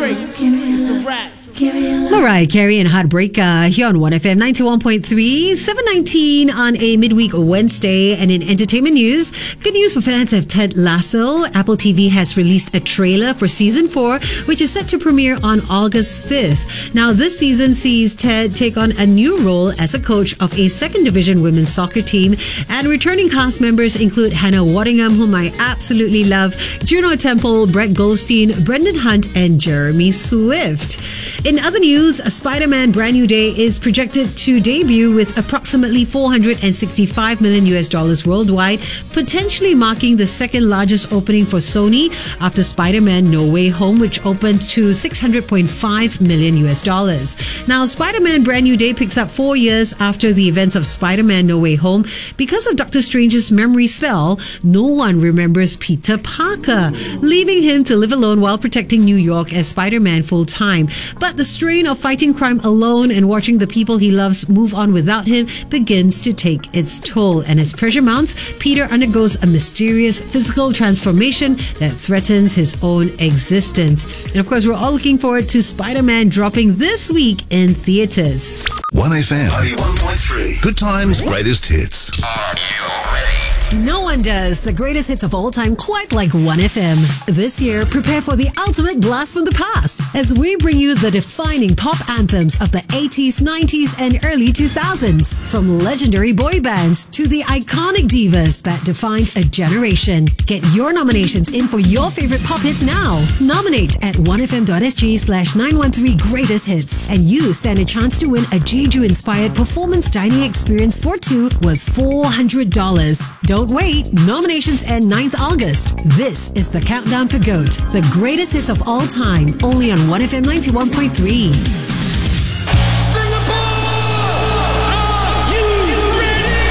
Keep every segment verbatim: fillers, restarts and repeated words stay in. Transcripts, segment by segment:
break. It's a wrap. Mariah Carey and Heartbreaker here on one F M ninety-one point three, seven nineteen on a midweek Wednesday. And in entertainment news, good news for fans of Ted Lasso. Apple T V has released a trailer for season four, which is set to premiere on August fifth. Now, this season sees Ted take on a new role as a coach of a second division women's soccer team. And returning cast members include Hannah Waddingham, whom I absolutely love, Juno Temple, Brett Goldstein, Brendan Hunt, and Jeremy Swift. In other news, Spider-Man Brand New Day is projected to debut with approximately four hundred sixty-five million U S dollars worldwide, potentially marking the second largest opening for Sony after Spider-Man No Way Home, which opened to six hundred point five million U S dollars. Now, Spider-Man Brand New Day picks up four years after the events of Spider-Man No Way Home. Because of Doctor Strange's memory spell, no one remembers Peter Parker, leaving him to live alone while protecting New York as Spider-Man full-time. But the strain of fighting crime alone and watching the people he loves move on without him begins to take its toll. And as pressure mounts, Peter undergoes a mysterious physical transformation that threatens his own existence. And of course, we're all looking forward to Spider-Man dropping this week in theaters. one F M ninety-one point three. Good times, greatest hits. Are you ready? No one does the greatest hits of all time quite like one F M. This year, prepare for the ultimate blast from the past as we bring you the defining pop anthems of the eighties, nineties, and early two thousands. From legendary boy bands to the iconic divas that defined a generation. Get your nominations in for your favorite pop hits now. Nominate at one f m dot s g slash nine one three greatest hits, and you stand a chance to win a Jeju-inspired performance dining experience for two worth four hundred dollars. Don't wait. Nominations end ninth August. This is the countdown for GOAT, the greatest hits of all time, only on one F M ninety-one point three. Singapore! Are you ready?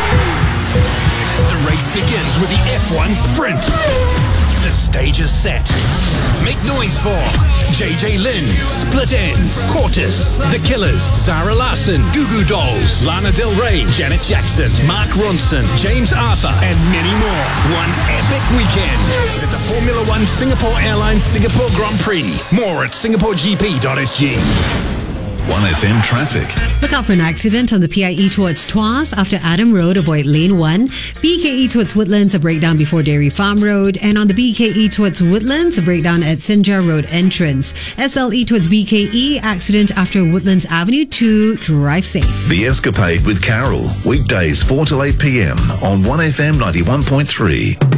The race begins with the F one Sprint. The stage is set. Make noise for J J Lin, Split Enz, Quartus, The Killers, Zara Larsson, Goo Goo Dolls, Lana Del Rey, Janet Jackson, Mark Ronson, James Arthur, and many more. One epic weekend at the Formula One Singapore Airlines Singapore Grand Prix. More at singapore g p dot s g. one F M traffic. Look out for an accident on the P I E towards Tuas after Adam Road. Avoid lane one. B K E towards Woodlands, a breakdown before Dairy Farm Road. And on the B K E towards Woodlands, a breakdown at Sinjar Road entrance. S L E towards B K E, accident after Woodlands Avenue two. Drive safe. The Escapade with Carol. Weekdays four till eight p.m. on one F M ninety-one point three.